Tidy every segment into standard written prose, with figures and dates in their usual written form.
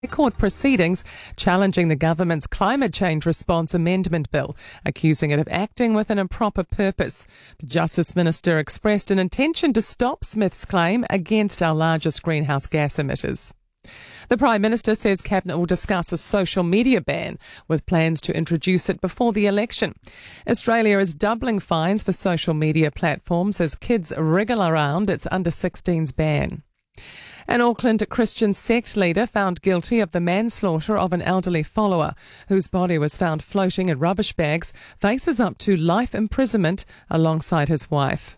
Court proceedings challenging the government's climate change response amendment bill, accusing it of acting with an improper purpose. The Justice Minister expressed an intention to stop Smith's claim against our largest greenhouse gas emitters. The Prime Minister says Cabinet will discuss a social media ban, with plans to introduce it before the election. Australia is doubling fines for social media platforms as kids wriggle around its under-16s ban. An Auckland Christian sect leader found guilty of the manslaughter of an elderly follower whose body was found floating in rubbish bags faces up to life imprisonment alongside his wife.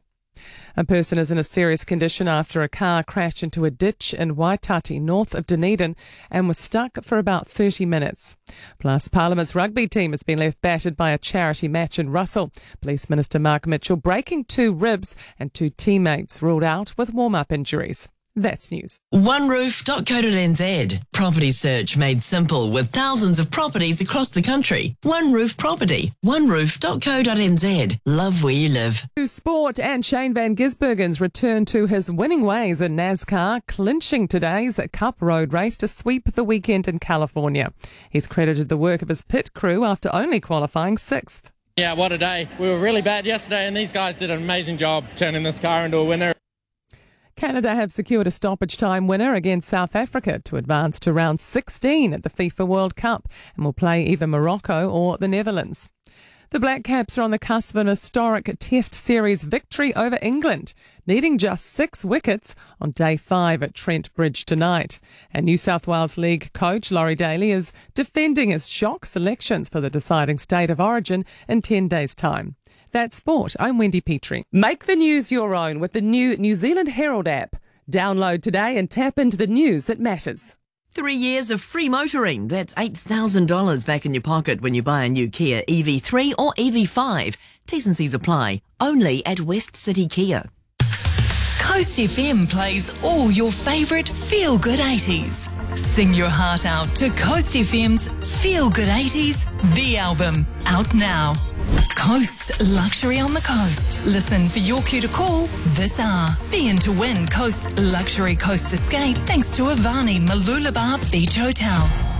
A person is in a serious condition after a car crashed into a ditch in Waitati, north of Dunedin, and was stuck for about 30 minutes. Plus, Parliament's rugby team has been left battered by a charity match in Russell. Police Minister Mark Mitchell breaking 2 ribs and 2 teammates ruled out with warm-up injuries. That's news. OneRoof.co.nz. Property search made simple with thousands of properties across the country. One Roof Property. OneRoof.co.nz. Love where you live. To sport, and Shane Van Gisbergen's return to his winning ways in NASCAR, clinching today's Cup Road race to sweep the weekend in California. He's credited the work of his pit crew after only qualifying 6th. Yeah, what a day. We were really bad yesterday and these guys did an amazing job turning this car into a winner. Canada have secured a stoppage time winner against South Africa to advance to round 16 at the FIFA World Cup and will play either Morocco or the Netherlands. The Black Caps are on the cusp of an historic Test Series victory over England, needing just 6 wickets on day 5 at Trent Bridge tonight. And New South Wales League coach Laurie Daly is defending his shock selections for the deciding state of origin in 10 days' time. That's sport. I'm Wendy Petrie. Make the news your own with the new New Zealand Herald app. Download today and tap into the news that matters. 3 years of free motoring. That's $8,000 back in your pocket when you buy a new Kia EV3 or EV5. T's and C's apply. Only at West City Kia. Coast FM plays all your favourite feel-good 80s. Sing your heart out to Coast FM's Feel Good 80s, the album, out now. Coast's Luxury on the Coast. Listen for your cue to call this hour. Be in to win Coast's Luxury Coast Escape thanks to Avani Mooloolaba Beach Hotel.